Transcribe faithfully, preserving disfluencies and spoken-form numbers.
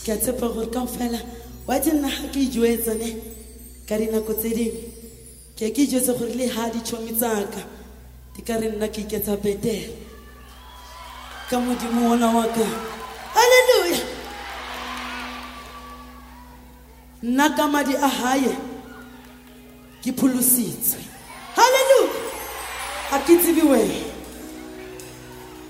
ke a tshepa gore ka fela wa tsena ha ke ijwetsa ne ka dinako tse ding ke ke ijwetsa gore le ha di tshomi tsaka di ka re nna ke iketsa betere ka modimo wona wa ka. Hallelujah. Nna ka madi a hae ke pholositswe. Hallelujah. A ke tsebe wena